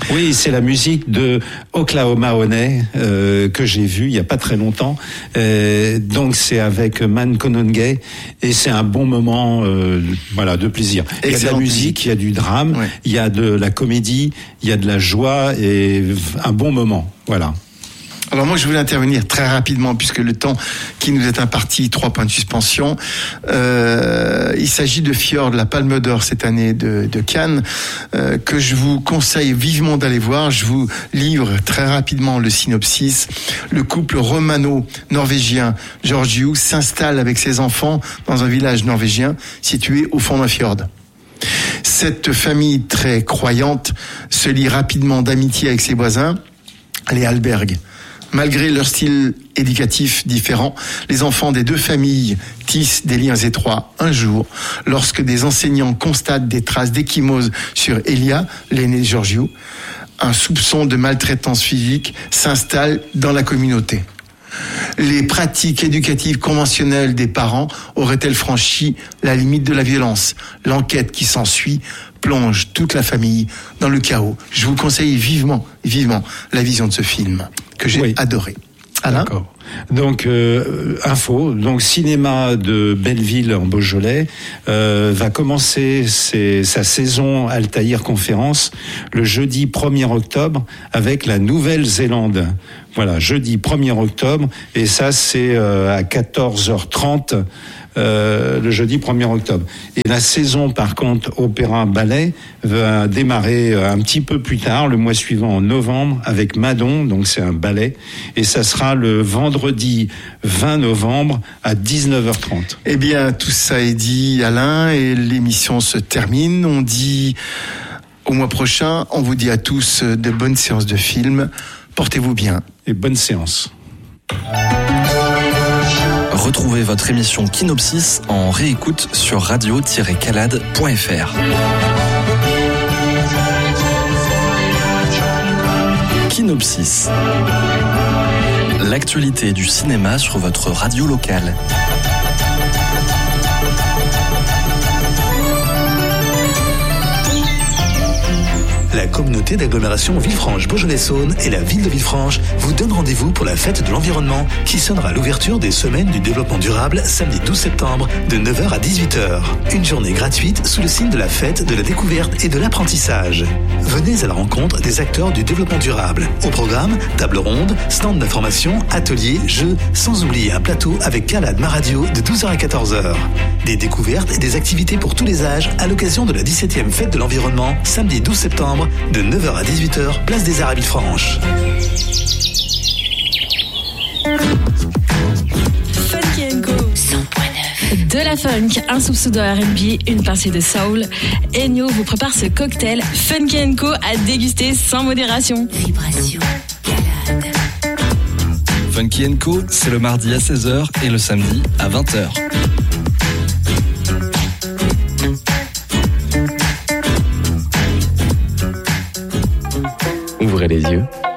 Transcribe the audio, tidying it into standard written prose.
Oui, c'est la musique de Oklahoma Honey que j'ai vue il y a pas très longtemps. Donc c'est avec Man Konongay et c'est un bon moment de plaisir. Il y a de la musique, il y a du drame, il y a de la comédie, il y a de la joie et un bon moment. Voilà. Alors moi je voulais intervenir très rapidement puisque le temps qui nous est imparti, 3 points de suspension. Il s'agit de Fjord, la Palme d'Or cette année de Cannes, que je vous conseille vivement d'aller voir. Je vous livre très rapidement le synopsis. Le couple romano-norvégien Georgiou s'installe avec ses enfants dans un village norvégien situé au fond d'un fjord. Cette famille très croyante se lie rapidement d'amitié avec ses voisins, les Alberg. Malgré leur style éducatif différent, les enfants des 2 familles tissent des liens étroits. Un jour, lorsque des enseignants constatent des traces d'échymose sur Elia, l'aîné de Georgiou, un soupçon de maltraitance physique s'installe dans la communauté. Les pratiques éducatives conventionnelles des parents auraient-elles franchi la limite de la violence ? L'enquête qui s'ensuit plonge toute la famille dans le chaos. Je vous conseille vivement la vision de ce film que j'ai adoré. Alain ? D'accord. Donc info, donc cinéma de Belleville en Beaujolais va commencer sa saison Altaïr Conférence le jeudi 1er octobre avec la Nouvelle-Zélande. Voilà, jeudi 1er octobre et ça c'est à 14h30 le jeudi 1er octobre. Et la saison, par contre, opéra-ballet va démarrer un petit peu plus tard, le mois suivant, en novembre, avec Madon, donc c'est un ballet, et ça sera le vendredi 20 novembre à 19h30. Eh bien, tout ça est dit, Alain, et l'émission se termine. On dit au mois prochain, on vous dit à tous de bonnes séances de films. Portez-vous bien. Et bonne séance. Retrouvez votre émission Kinopsis en réécoute sur radio-calade.fr. Kinopsis. L'actualité du cinéma sur votre radio locale. La communauté d'agglomération Villefranche-Beaujolais-Saône et la ville de Villefranche vous donnent rendez-vous pour la fête de l'environnement qui sonnera l'ouverture des semaines du développement durable samedi 12 septembre de 9h à 18h. Une journée gratuite sous le signe de la fête, de la découverte et de l'apprentissage. Venez à la rencontre des acteurs du développement durable. Au programme, table ronde, stand d'information, ateliers, jeux, sans oublier un plateau avec Calade Ma Radio de 12h à 14h. Des découvertes et des activités pour tous les âges à l'occasion de la 17e fête de l'environnement samedi 12 septembre de 9h à 18h, place des Arts à Villefranche. Funky & Co 100.9. De la funk, un soupçon de R&B, une pincée de soul. Ennio vous prépare ce cocktail Funky & Co à déguster sans modération. Vibration Calade. Funky & Co, c'est le mardi à 16h et le samedi à 20h. Ouvrez les yeux